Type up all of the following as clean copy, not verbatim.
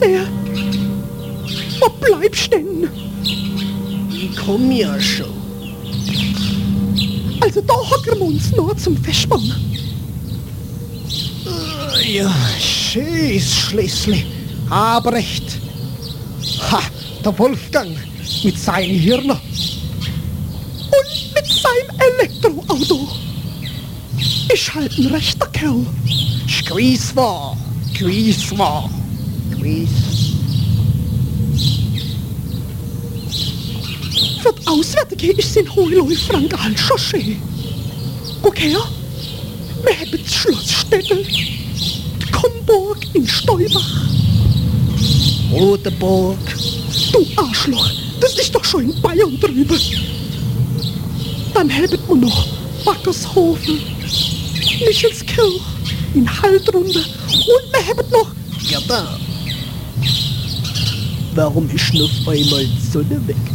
mehr. Wo bleibst denn? Ich komm ja schon. Also da hocken wir uns noch zum Festspannen. Ja, schönes Schlüssel. Aber recht. Ha, der Wolfgang mit seinen Hirn. Und mit seinem Elektroauto. Ist halt ein rechter Kerl. Gewiss war. Für die Auswärtige ist sein Hohenläufer halt schon schön. Guck her, wir haben das Schloss Städtel, die Komburg in Steubach. Rotenburg. Du Arschloch, das ist doch schon in Bayern drüber. Dann haben wir noch Backershofen, Michelskirch, in Haltrunde und wir haben noch... Ja da. Warum ist denn auf einmal die Sonne weg?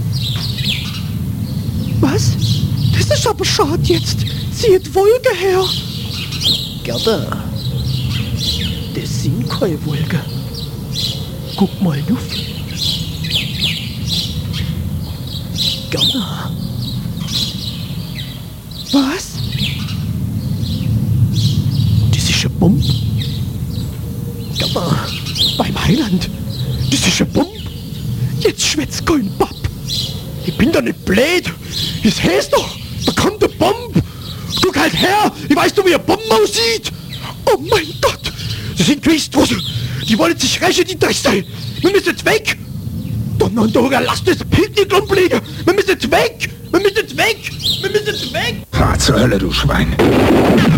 Was? Das ist aber schade jetzt. Zieht Wolke her. Gerda, das sind keine Wolken. Guck mal auf. Gerda. Was? Das ist eine Bombe. Gerda. Beim Heiland. Das ist eine Bombe. Jetzt schwätzt kein Bab. Ich bin doch nicht blöd. Das heißt doch, da kommt eine Bombe. Guck halt her. Ich weiß doch, wie eine Bombe aussieht. Oh mein Gott. Das sind Twistdrossen. Die wollen sich rächen, die Drecksteil. Wir müssen jetzt weg. Donnerndorger, lasst das Picknick umlegen. Wir müssen jetzt weg. Fahr zur Hölle, du Schwein.